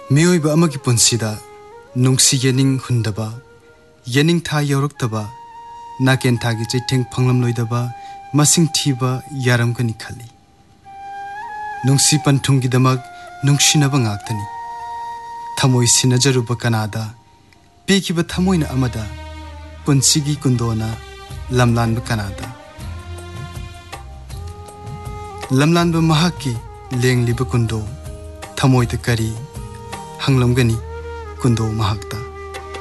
मियोइबा अमगी पुंसीदा नुंगसी येनिंग हुंदबा येनिंग था यौरक्तबा नाकेन थागी चैथेंग फंगलम लोइदबा मसिंग थीबा यारमगनी खली नुंगसी पंथुंगी दमक नुंगसिनबा ngaktani थमोई सिनजरुबा कनादा पीखिबा थमोइना अमदा पुंसीगी कुंदोना लमलानबा कनादा लमलानबा महाकी लेंगलिबा कुंदो थमोइदा करी हंगलमगनी कुंदो महाकता